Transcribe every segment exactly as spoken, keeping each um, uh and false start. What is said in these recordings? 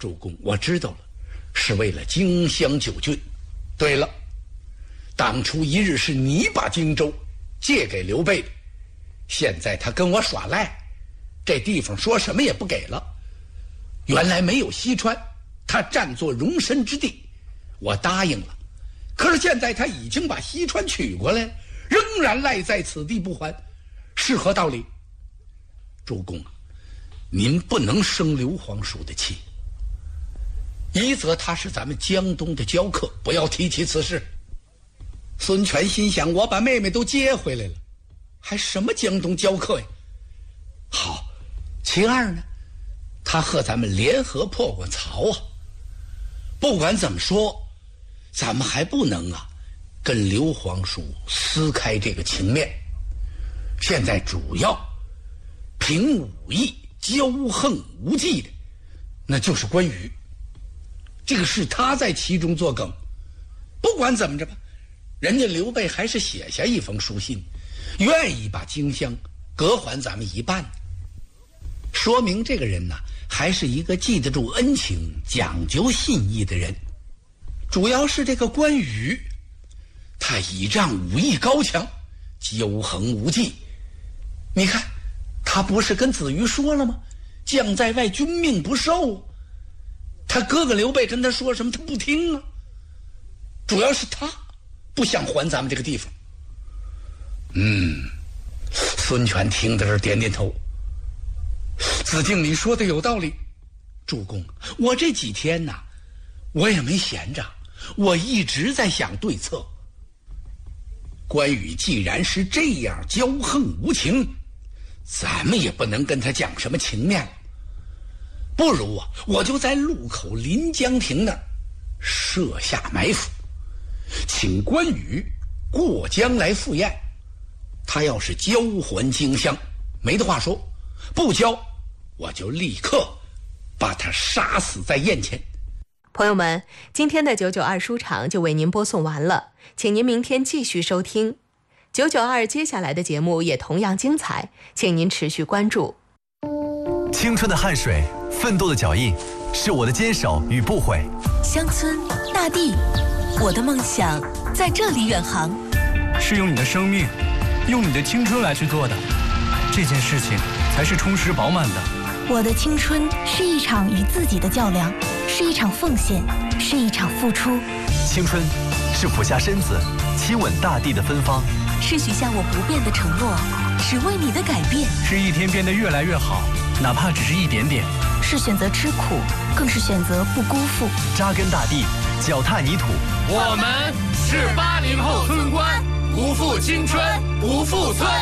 主公，我知道了，是为了荆襄九郡。对了，当初一日是你把荆州借给刘备的，现在他跟我耍赖，这地方说什么也不给了。原来没有西川，他占作容身之地，我答应了。可是现在他已经把西川取过来，仍然赖在此地不还，是何道理？主公啊，您不能生刘皇叔的气。一则他是咱们江东的交客，不要提起此事。孙权心想，我把妹妹都接回来了，还什么江东交客呀？好，其二呢，他和咱们联合破过曹啊。不管怎么说，咱们还不能啊跟刘皇叔撕开这个情面。现在主要凭武艺骄横无忌的，那就是关羽。这个是他在其中作梗。不管怎么着吧，人家刘备还是写下一封书信，愿意把荆襄割还咱们一半，说明这个人呢，还是一个记得住恩情、讲究信义的人。主要是这个关羽，他倚仗武艺高强，骄横无忌。你看，他不是跟子瑜说了吗？将在外，君命不受。他哥哥刘备跟他说什么，他不听啊。主要是他不想还咱们这个地方。嗯，孙权听到这儿点点头。子敬，你说的有道理。主公，我这几天呢，我也没闲着，我一直在想对策。关羽既然是这样骄横无情，咱们也不能跟他讲什么情面了。不如啊，我就在路口临江亭那儿设下埋伏，请关羽过江来赴宴。他要是交还荆襄，没得话说；不交，我就立刻把他杀死在宴前。 朋友们，今天的九九二书场就为您播送完了，请您明天继续收听九九二，接下来的节目也同样精彩，请您持续关注。 青春的汗水，奋斗的脚印，是我的坚守与不悔。 乡村大地，我的梦想在这里远航。 是用你的生命，用你的青春来去做的，这件事情才是充实饱满的。 我的青春是一场与自己的较量，是一场奉献，是一场付出。 青春是俯下身子亲吻大地的芬芳， 是许下我不变的承诺，只为你的改变。 是一天变得越来越好，哪怕只是一点点。 是选择吃苦，更是选择不辜负。 扎根大地，脚踏泥土。 我们是八零后村官，不负青春，不负村。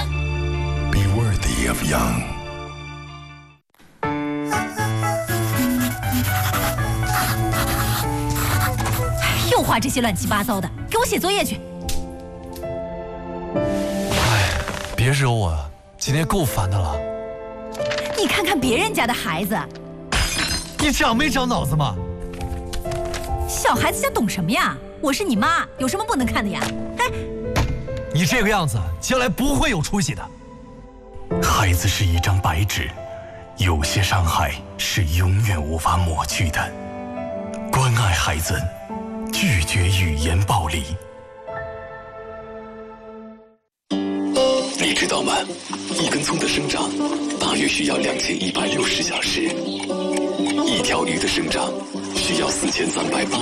Be worthy of young。 又画这些乱七八糟的，给我写作业去。 哎，别惹我了，今天够烦的了。 你看看别人家的孩子， 你长没长脑子吗？ 小孩子家懂什么呀？我是你妈，有什么不能看的呀？哎， 你这个样子，将来不会有出息的。 孩子是一张白纸，有些伤害是永远无法抹去的。关爱孩子，拒绝语言暴力。你知道吗？一根葱的生长大约需要两千一百六十小时，一条鱼的生长需要四千三百八。